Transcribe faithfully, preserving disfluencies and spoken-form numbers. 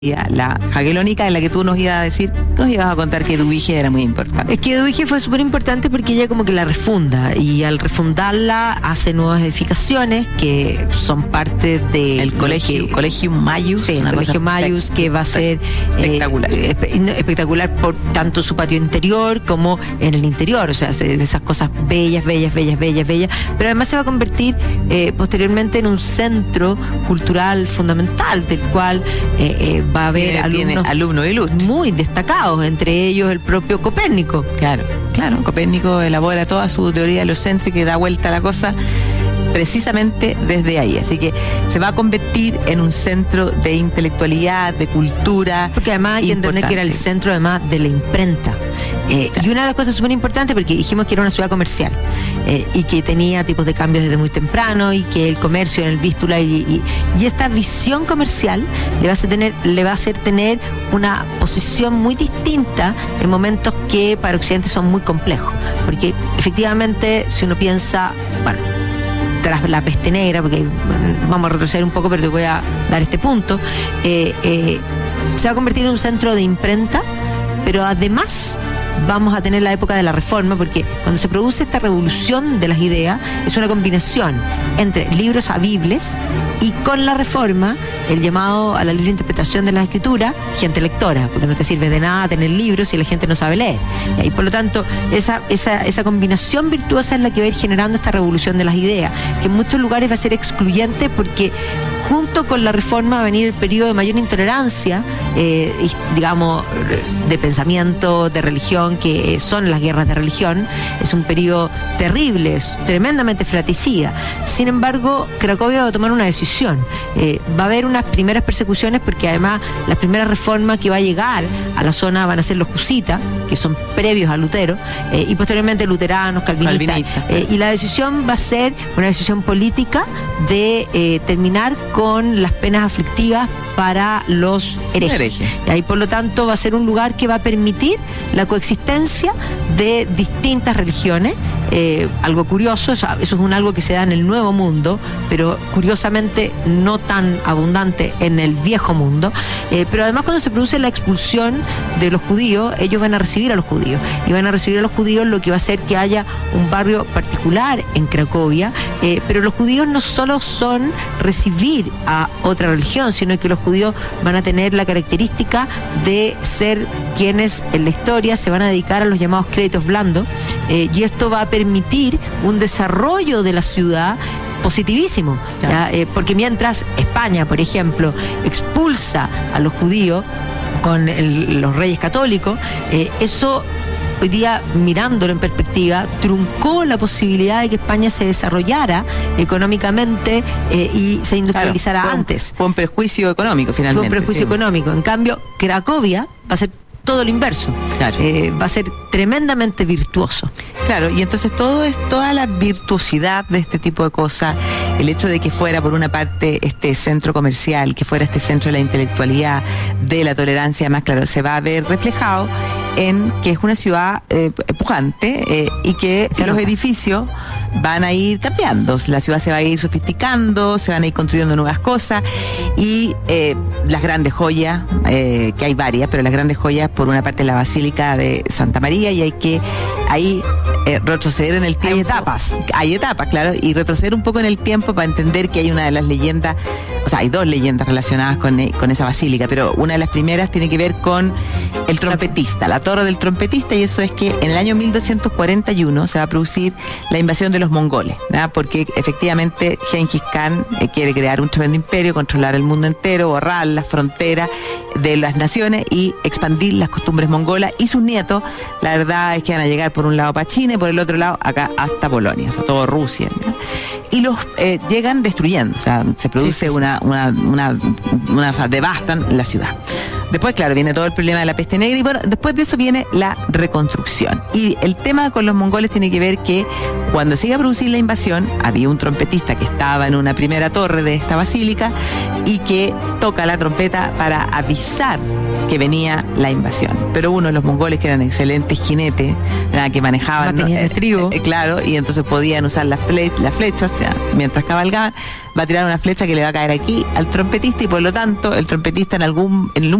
La Jagelónica, en la que tú nos ibas a decir, nos ibas a contar que Dubiges era muy importante. Es que Dubiges fue súper importante porque ella como que la refunda, y al refundarla hace nuevas edificaciones que son parte del el colegio, que, Colegio Mayus, sí, el Colegio Mayus, que va a ser espectacular. Eh, espectacular por tanto su patio interior como en el interior, o sea, de esas cosas bellas, bellas, bellas, bellas, bellas, pero además se va a convertir eh, posteriormente en un centro cultural fundamental, del cual eh, eh, va a haber tiene, alumnos, tiene alumnos ilustres muy destacados, entre ellos el propio Copérnico. Claro, claro, Copérnico elabora toda su teoría heliocéntrica y da vuelta a la cosa precisamente desde ahí, así que se va a convertir en un centro de intelectualidad, de cultura. Porque además hay que entender que era el centro además de la imprenta. Eh, y una de las cosas súper importantes, porque dijimos que era una ciudad comercial eh, y que tenía tipos de cambios desde muy temprano, y que el comercio en el Vístula y, y, y esta visión comercial le va a hacer tener, le va a hacer tener una posición muy distinta en momentos que para Occidente son muy complejos, porque efectivamente si uno piensa, bueno, tras la peste negra, porque vamos a retroceder un poco, pero te voy a dar este punto, eh, eh, se va a convertir en un centro de imprenta, pero además vamos a tener la época de la Reforma, porque cuando se produce esta revolución de las ideas es una combinación entre libros habibles y con la Reforma el llamado a la libre interpretación de las escrituras, gente lectora, porque no te sirve de nada tener libros si la gente no sabe leer. Y por lo tanto esa, esa, esa combinación virtuosa es la que va a ir generando esta revolución de las ideas, que en muchos lugares va a ser excluyente, porque junto con la Reforma va a venir el periodo de mayor intolerancia, eh, digamos, de pensamiento, de religión, que son las guerras de religión. Es un periodo terrible, es tremendamente fratricida. Sin embargo, Cracovia va a tomar una decisión. Eh, va a haber unas primeras persecuciones, porque además las primeras reformas que va a llegar a la zona van a ser los husitas, que son previos a Lutero, eh, y posteriormente luteranos, calvinistas. Calvinista. eh, y la decisión va a ser una decisión política de eh, terminar con las penas aflictivas para los herejes. Hereje. Y ahí, por lo tanto, va a ser un lugar que va a permitir la coexistencia de distintas religiones. Eh, algo curioso, eso, eso es un algo que se da en el Nuevo Mundo, pero curiosamente no tan abundante en el Viejo Mundo. Eh, pero además, cuando se produce la expulsión de los judíos, ellos van a recibir a los judíos, y van a recibir a los judíos, lo que va a hacer que haya un barrio particular en Cracovia. Eh, pero los judíos no solo son recibir a otra religión, sino que los judíos van a tener la característica de ser quienes en la historia se van a dedicar a los llamados créditos blandos, eh, y esto va a permitir un desarrollo de la ciudad positivísimo, ¿ya? Eh, porque mientras España, por ejemplo, expulsa a los judíos con el, los reyes católicos, eh, eso hoy día, mirándolo en perspectiva, truncó la posibilidad de que España se desarrollara económicamente eh, y se industrializara, claro, fue, antes. Fue un prejuicio económico, finalmente. Fue un prejuicio sí. económico. En cambio, Cracovia va a ser todo lo inverso. Claro. Eh, va a ser tremendamente virtuoso. Claro, y entonces todo es, toda la virtuosidad de este tipo de cosas, el hecho de que fuera por una parte este centro comercial, que fuera este centro de la intelectualidad, de la tolerancia, además, claro, se va a ver reflejado en que es una ciudad eh, pujante eh, y que se los edificios van a ir cambiando, la ciudad se va a ir sofisticando, se van a ir construyendo nuevas cosas, y eh, las grandes joyas, eh, que hay varias, pero las grandes joyas, por una parte la Basílica de Santa María, y hay que ahí eh, retroceder en el tiempo. Hay etapas. Hay etapas, claro, y retroceder un poco en el tiempo para entender que hay una de las leyendas, o sea, hay dos leyendas relacionadas con, con esa basílica, pero una de las primeras tiene que ver con el trompetista, la torre del trompetista, y eso es que en el año mil doscientos cuarenta y uno se va a producir la invasión de los mongoles, ¿verdad? Porque efectivamente Gengis Khan eh, quiere crear un tremendo imperio, controlar el mundo entero, borrar las fronteras de las naciones y expandir las costumbres mongolas, y sus nietos, la verdad es que van a llegar por un lado para China y por el otro lado acá hasta Polonia, o sea, todo Rusia, ¿verdad? Y los eh, llegan destruyendo, o sea, se produce sí, sí, sí. una, una, una, una o sea, devastan la ciudad. Después, claro, viene todo el problema de la peste negra y bueno, después de eso viene la reconstrucción. Y el tema con los mongoles tiene que ver que cuando se iba a producir la invasión, había un trompetista que estaba en una primera torre de esta basílica y que toca la trompeta para avisar que venía la invasión. Pero uno de los mongoles, que eran excelentes jinetes, ¿verdad?, que manejaban, no, ¿no? el estribo. Eh, eh, claro, y entonces podían usar las, fle las flechas, o sea, mientras cabalgaban, va a tirar una flecha que le va a caer aquí al trompetista y por lo tanto el trompetista en algún en